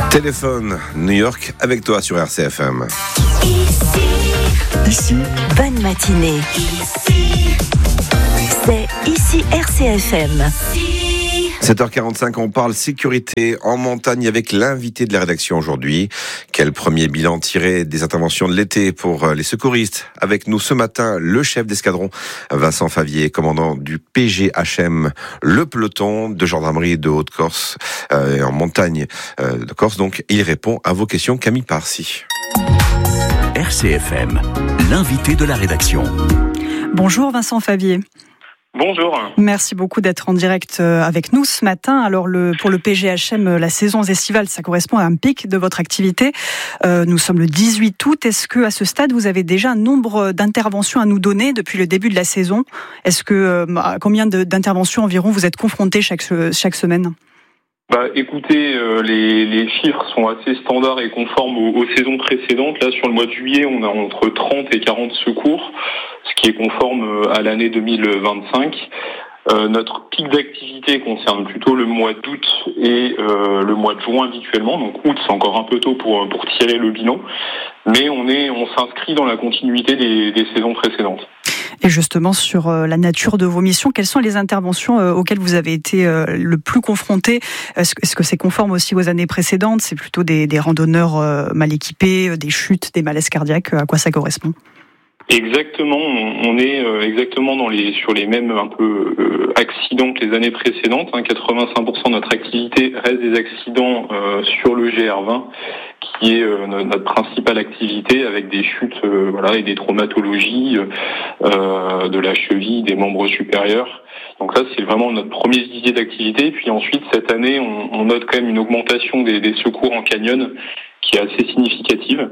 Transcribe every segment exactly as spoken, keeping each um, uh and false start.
Téléphone New York avec toi sur R C F M. Ici, ici, bonne matinée. Ici, c'est ici R C F M. sept heures quarante-cinq, on parle sécurité en montagne avec l'invité de la rédaction aujourd'hui. Quel premier bilan tiré des interventions de l'été pour les secouristes? Avec nous ce matin, le chef d'escadron, Vincent Favier, commandant du P G H M, le peloton de gendarmerie de Haute-Corse, euh, en montagne euh, de Corse. Donc, il répond à vos questions, Camille Parsi. R C F M, l'invité de la rédaction. Bonjour Vincent Favier. Bonjour. Merci beaucoup d'être en direct avec nous ce matin. Alors le, pour le P G H M, la saison estivale, ça correspond à un pic de votre activité. Euh, nous sommes le dix-huit août. Est-ce que à ce stade, vous avez déjà un nombre d'interventions à nous donner depuis le début de la saison? Est-ce que euh, à combien de, d'interventions environ vous êtes confrontés chaque, chaque semaine? Bah, écoutez, euh, les, les chiffres sont assez standards et conformes aux, aux saisons précédentes. Là, sur le mois de juillet, on a entre trente et quarante secours, ce qui est conforme à l'année deux mille vingt-cinq. Euh, notre pic d'activité concerne plutôt le mois d'août et euh, le mois de juin habituellement. Donc août, c'est encore un peu tôt pour pour tirer le bilan, mais on est on s'inscrit dans la continuité des, des saisons précédentes. Et justement, sur la nature de vos missions, quelles sont les interventions auxquelles vous avez été le plus confrontés? Est-ce que c'est conforme aussi aux années précédentes? C'est plutôt des, des randonneurs mal équipés, des chutes, des malaises cardiaques? À quoi ça correspond? Exactement, on est exactement dans les sur les mêmes un peu euh, accidents que les années précédentes. Hein, quatre-vingt-cinq pour cent de notre activité reste des accidents euh, sur le G R vingt, qui est euh, notre principale activité, avec des chutes, euh, voilà, et des traumatologies euh, de la cheville, des membres supérieurs. Donc ça, c'est vraiment notre premier vivier d'activité. Puis ensuite, cette année, on, on note quand même une augmentation des, des secours en canyon, qui est assez significative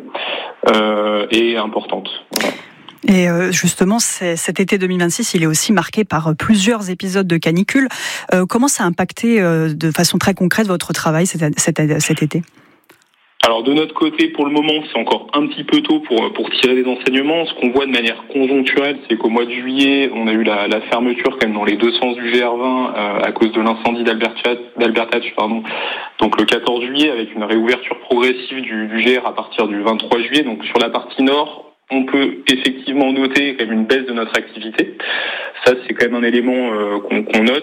euh, et importante. Voilà. Et justement, cet été deux mille vingt-six, il est aussi marqué par plusieurs épisodes de canicule. Euh, comment ça a impacté euh, de façon très concrète votre travail cet, cet, cet été ? Alors de notre côté, pour le moment, c'est encore un petit peu tôt pour pour tirer des enseignements. Ce qu'on voit de manière conjoncturelle, c'est qu'au mois de juillet, on a eu la, la fermeture quand même dans les deux sens du G R vingt euh, à cause de l'incendie d'Albertach, pardon. Donc le quatorze juillet, avec une réouverture progressive du, du G R à partir du vingt-trois juillet. Donc sur la partie nord, on peut effectivement noter quand même une baisse de notre activité. Ça, c'est quand même un élément euh, qu'on, qu'on note,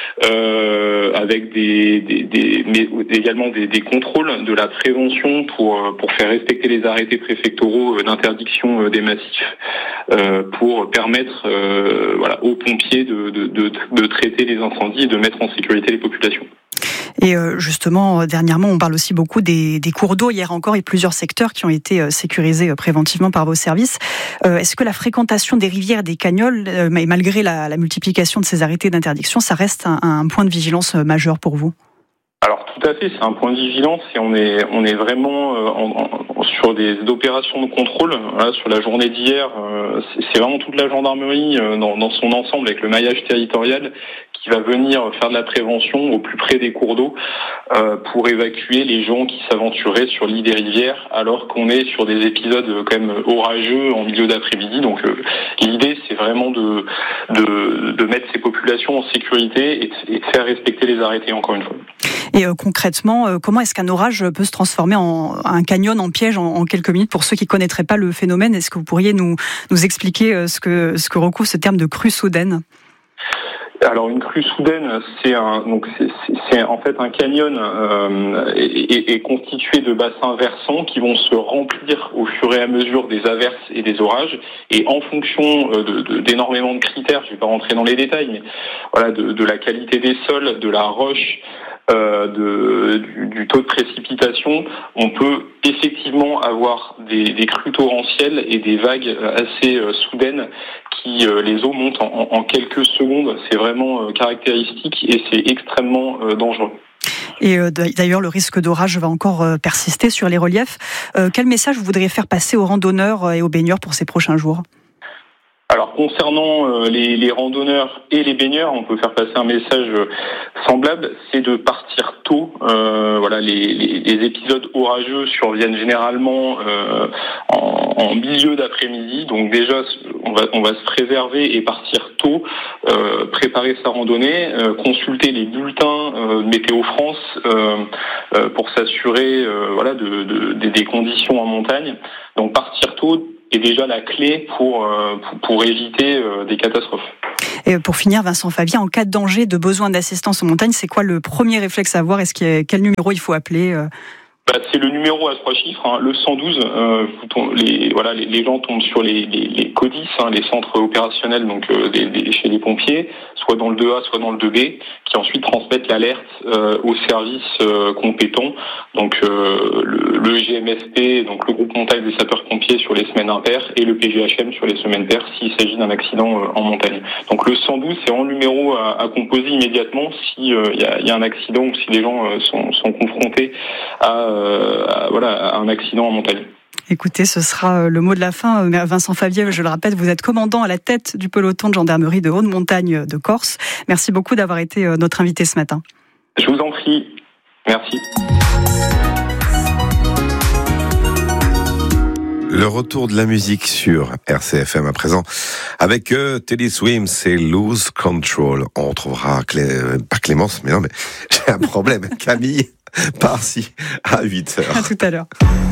euh, avec des, des, des mais également des, des contrôles, de la prévention pour pour faire respecter les arrêtés préfectoraux d'interdiction des massifs, euh, pour permettre euh, voilà aux pompiers de, de de de traiter les incendies et de mettre en sécurité les populations. Et justement, dernièrement, on parle aussi beaucoup des, des cours d'eau. Hier encore, il y a plusieurs secteurs qui ont été sécurisés préventivement par vos services. Euh, est-ce que la fréquentation des rivières et des cagnols, euh, malgré la, la multiplication de ces arrêtés d'interdiction, ça reste un, un point de vigilance majeur pour vous ? Alors tout à fait, c'est un point de vigilance et on est on est vraiment euh, en, en, sur des opérations de contrôle. Voilà, sur la journée d'hier, euh, c'est, c'est vraiment toute la gendarmerie euh, dans, dans son ensemble, avec le maillage territorial, qui va venir faire de la prévention au plus près des cours d'eau euh, pour évacuer les gens qui s'aventuraient sur l'île des rivières, alors qu'on est sur des épisodes quand même orageux en milieu d'après-midi. Donc euh, l'idée, c'est vraiment de, de de mettre ces populations en sécurité et de, et de faire respecter les arrêtés, encore une fois. Et euh, concrètement, euh, comment est-ce qu'un orage peut se transformer en un canyon, en piège, en, en quelques minutes? Pour ceux qui ne connaîtraient pas le phénomène, est-ce que vous pourriez nous, nous expliquer euh, ce que, ce que recouvre ce terme de crue soudaine? Alors une crue soudaine, c'est un donc c'est, c'est, c'est en fait un canyon euh, est, est constitué de bassins versants qui vont se remplir au fur et à mesure des averses et des orages, et en fonction de, de, d'énormément de critères, je vais pas rentrer dans les détails, mais voilà, de, de la qualité des sols, de la roche, euh, de, du, du taux de précipitation, on peut effectivement avoir des, des crues torrentielles et des vagues assez euh, soudaines qui euh, les eaux montent en, en quelques secondes. C'est vraiment euh, caractéristique et c'est extrêmement euh, dangereux. Et euh, d'ailleurs, le risque d'orage va encore euh, persister sur les reliefs. Euh, quel message vous voudriez faire passer aux randonneurs et aux baigneurs pour ces prochains jours ? Alors concernant euh, les, les randonneurs et les baigneurs, on peut faire passer un message euh, semblable, c'est de partir tôt. Euh, voilà, les, les, les épisodes orageux surviennent généralement euh, en, en milieu d'après-midi, donc déjà on va on va se préserver et partir tôt. faut euh, préparer sa randonnée, euh, consulter les bulletins euh, de Météo France euh, euh, pour s'assurer euh, voilà de, de, de, des conditions en montagne. Donc partir tôt est déjà la clé pour euh, pour, pour éviter euh, des catastrophes. Et pour finir, Vincent Favier, en cas de danger, de besoin d'assistance en montagne, c'est quoi le premier réflexe à avoir? Est-ce qu'il y a, quel numéro il faut appeler? Bah, c'est le numéro à trois chiffres, hein, le cent douze. Euh, les, voilà, les, les gens tombent sur les, les, les CODIS, hein, les centres opérationnels, donc euh, des, des, chez les pompiers, soit dans le deux A, soit dans le deux B, qui ensuite transmettent l'alerte euh, aux services euh, compétents. Donc euh, le, le G M S P, donc le groupe montagne des sapeurs-pompiers sur les semaines impaires, et le P G H M sur les semaines paires s'il s'agit d'un accident euh, en montagne. Donc le cent douze, c'est en numéro à, à composer immédiatement si il euh, y, a, y a un accident ou si les gens euh, sont, sont confrontés à Euh, à, voilà, à un accident en montagne. Écoutez, ce sera le mot de la fin. Vincent Favier, je le répète, vous êtes commandant à la tête du peloton de gendarmerie de haute montagne de Corse. Merci beaucoup d'avoir été notre invité ce matin. Je vous en prie. Merci. Le retour de la musique sur R C F M à présent avec euh, Teddy Swims et Lose Control. On retrouvera Clé... pas Clémence, mais non, mais j'ai un problème. Camille par-ci à huit heures. À tout à l'heure.